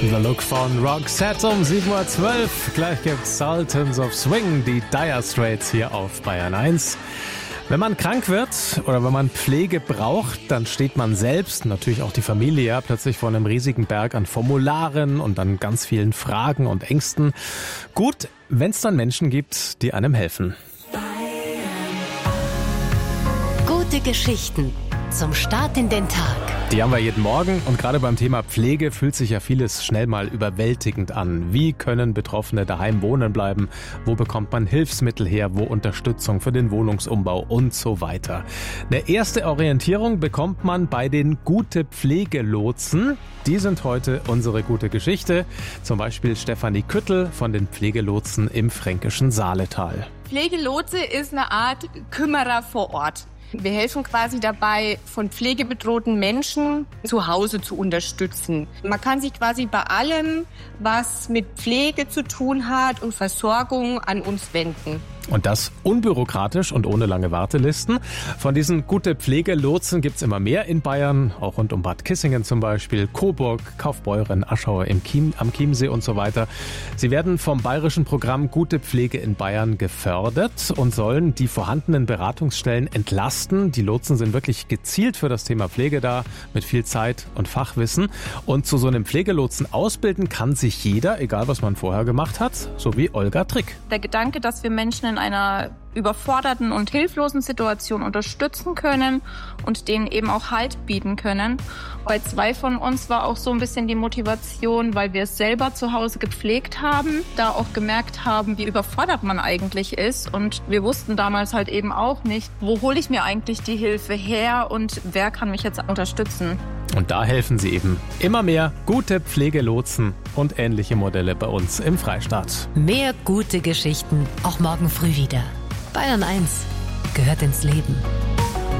The Look von Roxette um 7:12 Uhr. Gleich gibt's Sultans of Swing, die Dire Straits hier auf Bayern 1. Wenn man krank wird oder wenn man Pflege braucht, dann steht man selbst, natürlich auch die Familie, ja, plötzlich vor einem riesigen Berg an Formularen und an ganz vielen Fragen und Ängsten. Gut, wenn es dann Menschen gibt, die einem helfen. Gute Geschichten zum Start in den Tag. Die haben wir jeden Morgen und gerade beim Thema Pflege fühlt sich ja vieles schnell mal überwältigend an. Wie können Betroffene daheim wohnen bleiben? Wo bekommt man Hilfsmittel her? Wo Unterstützung für den Wohnungsumbau und so weiter? Eine erste Orientierung bekommt man bei den Gute-Pflege-Lotsen. Die sind heute unsere gute Geschichte. Zum Beispiel Stefanie Küttel von den Pflegelotsen im fränkischen Saaletal. Pflegelotse ist eine Art Kümmerer vor Ort. Wir helfen quasi dabei, von pflegebedrohten Menschen zu Hause zu unterstützen. Man kann sich quasi bei allem, was mit Pflege zu tun hat und Versorgung, an uns wenden. Und das unbürokratisch und ohne lange Wartelisten. Von diesen Gute-Pflege-Lotsen gibt's immer mehr in Bayern, auch rund um Bad Kissingen zum Beispiel, Coburg, Kaufbeuren, Aschau am Chiemsee und so weiter. Sie werden vom bayerischen Programm Gute Pflege in Bayern gefördert und sollen die vorhandenen Beratungsstellen entlasten. Die Lotsen sind wirklich gezielt für das Thema Pflege da, mit viel Zeit und Fachwissen. Und zu so einem Pflegelotsen ausbilden kann sich jeder, egal was man vorher gemacht hat, so wie Olga Trick. Der Gedanke, dass wir Menschen in einer überforderten und hilflosen Situation unterstützen können und denen eben auch Halt bieten können. Bei 2 von uns war auch so ein bisschen die Motivation, weil wir es selber zu Hause gepflegt haben, da auch gemerkt haben, wie überfordert man eigentlich ist. Und wir wussten damals halt eben auch nicht, wo hole ich mir eigentlich die Hilfe her und wer kann mich jetzt unterstützen. Und da helfen sie eben immer mehr gute Pflegelotsen und ähnliche Modelle bei uns im Freistaat. Mehr gute Geschichten auch morgen früh wieder. Bayern 1 gehört ins Leben.